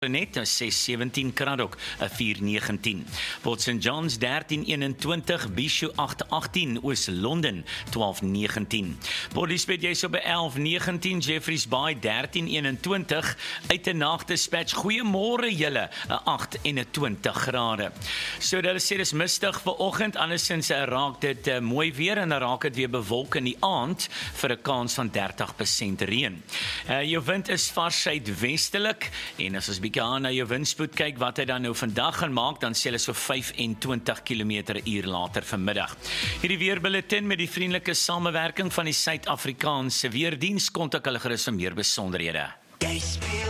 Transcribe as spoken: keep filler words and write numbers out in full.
net ses sewentien, Kraddock vier negentien. Port Saint John's dertien eenentwintig, Bishu agt agttien, Oos-London twaalf negentien. Port Elizabeth jy so by elf negentien, Jeffreys Bay dertien eenentwintig, Uitenhage Dispatch, goeiemôre julle, agt eenentwintig grade. So hulle sê dis mistig vanoggend, andersins raak dit uh, mooi weer en dan raak dit weer bewolk in die aand vir 'n kans van dertig persent reën. Uh, jou wind is vars suidwestelik en as ons bietjie aan na jou windspoed kyk wat hy dan nou vandag gaan maak, dan sê hulle so vyf en twintig kilometer per uur later vanmiddag. Hierdie weerbulletin met die vriendelike samewerking van die Suid-Afrikaanse Weerdiens, kontak hulle gerus vir meer besonderhede.